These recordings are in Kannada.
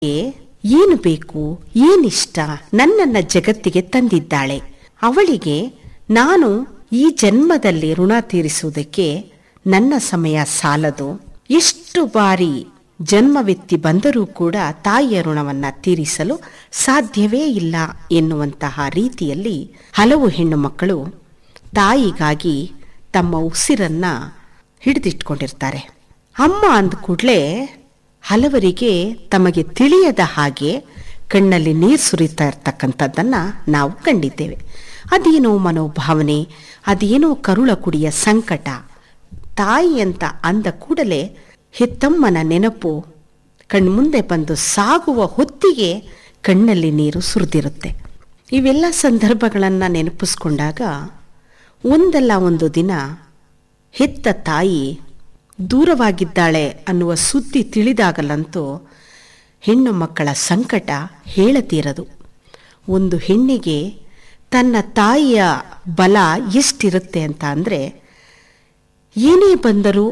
ಏನು ಬೇಕು, ಏನಿಷ್ಟ ನನ್ನನ್ನ ಜಗತ್ತಿಗೆ ತಂದಿದ್ದಾಳೆ. ಅವಳಿಗೆ ನಾನು ಈ ಜನ್ಮದಲ್ಲಿ ಋಣ ತೀರಿಸುವುದಕ್ಕೆ ನನ್ನ ಸಮಯ ಸಾಲದು. ಎಷ್ಟು ಬಾರಿ ಜನ್ಮವೆತ್ತಿ ಬಂದರೂ ಕೂಡ ತಾಯಿಯ ಋಣವನ್ನ ತೀರಿಸಲು ಸಾಧ್ಯವೇ ಇಲ್ಲ ಎನ್ನುವಂತಹ ರೀತಿಯಲ್ಲಿ ಹಲವು ಹೆಣ್ಣು ಮಕ್ಕಳು ತಾಯಿಗಾಗಿ ತಮ್ಮ ಉಸಿರನ್ನ ಹಿಡಿದಿಟ್ಕೊಂಡಿರ್ತಾರೆ. ಅಮ್ಮ ಅಂದ ಕೂಡಲೇ ಹಲವರಿಗೆ ತಮಗೆ ತಿಳಿಯದ ಹಾಗೆ ಕಣ್ಣಲ್ಲಿ ನೀರು ಸುರಿತಾ ಇರ್ತಕ್ಕಂಥದ್ದನ್ನ ನಾವು ಕಂಡಿದ್ದೇವೆ. ಅದೇನೋ ಮನೋಭಾವನೆ, ಅದೇನೋ ಕರುಳ ಕುಡಿಯ ಸಂಕಟ. ತಾಯಿ ಅಂತ ಅಂದ ಕೂಡಲೇ ಹೆತ್ತಮ್ಮನ ನೆನಪು ಕಣ್ಮುಂದೆ ಬಂದು ಸಾಗುವ ಹೊತ್ತಿಗೆ ಕಣ್ಣಲ್ಲಿ ನೀರು ಸುರಿದಿರುತ್ತೆ. ಇವೆಲ್ಲ ಸಂದರ್ಭಗಳನ್ನು ನೆನಪಿಸ್ಕೊಂಡಾಗ ಒಂದಲ್ಲ ಒಂದು ದಿನ ಹೆತ್ತ ತಾಯಿ ದೂರವಾಗಿದ್ದಾಳೆ ಅನ್ನುವ ಸುದ್ದಿ ತಿಳಿದಾಗಲಂತೂ ಹೆಣ್ಣು ಮಕ್ಕಳ ಸಂಕಟ ಹೇಳತೀರದು. ಒಂದು ಹೆಣ್ಣಿಗೆ ತನ್ನ ತಾಯಿಯ ಬಲ ಎಷ್ಟಿರುತ್ತೆ ಅಂತ ಅಂದರೆ, ಏನೇ ಬಂದರೂ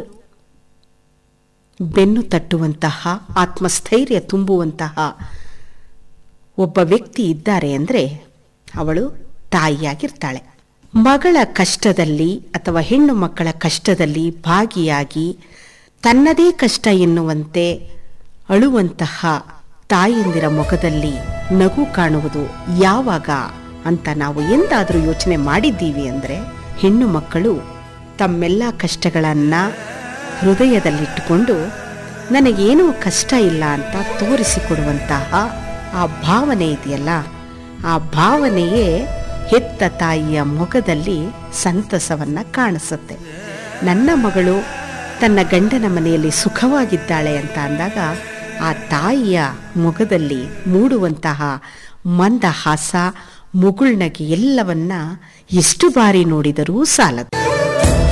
ಬೆನ್ನು ತಟ್ಟುವಂತಹ, ಆತ್ಮಸ್ಥೈರ್ಯ ತುಂಬುವಂತಹ ಒಬ್ಬ ವ್ಯಕ್ತಿ ಇದ್ದಾರೆ ಅಂದರೆ ಅವಳು ತಾಯಿಯಾಗಿರ್ತಾಳೆ. ಮಗಳ ಕಷ್ಟದಲ್ಲಿ ಅಥವಾ ಹೆಣ್ಣು ಮಕ್ಕಳ ಕಷ್ಟದಲ್ಲಿ ಭಾಗಿಯಾಗಿ ತನ್ನದೇ ಕಷ್ಟ ಎನ್ನುವಂತೆ ಅಳುವಂತಹ ತಾಯಂದಿರ ಮುಖದಲ್ಲಿ ನಗು ಕಾಣುವುದು ಯಾವಾಗ ಅಂತ ನಾವು ಎಂದಾದರೂ ಯೋಚನೆ ಮಾಡಿದ್ದೀವಿ ಅಂದರೆ, ಹೆಣ್ಣು ಮಕ್ಕಳು ತಮ್ಮೆಲ್ಲ ಕಷ್ಟಗಳನ್ನ ಹೃದಯದಲ್ಲಿಟ್ಟುಕೊಂಡು ನನಗೇನೂ ಕಷ್ಟ ಇಲ್ಲ ಅಂತ ತೋರಿಸಿಕೊಡುವಂತಹ ಆ ಭಾವನೆ ಇದೆಯಲ್ಲ, ಆ ಭಾವನೆಯೇ ಹೆತ್ತ ತಾಯಿಯ ಮುಖದಲ್ಲಿ ಸಂತಸವನ್ನ ಕಾಣಿಸುತ್ತೆ. ನನ್ನ ಮಗಳು ತನ್ನ ಗಂಡನ ಮನೆಯಲ್ಲಿ ಸುಖವಾಗಿದ್ದಾಳೆ ಅಂತ ಅಂದಾಗ ಆ ತಾಯಿಯ ಮುಖದಲ್ಲಿ ಮೂಡುವಂತಹ ಮಂದಹಾಸ, ಮುಗುಳ್ನಗೆ ಎಲ್ಲವನ್ನ ಎಷ್ಟು ಬಾರಿ ನೋಡಿದರೂ ಸಾಲದು.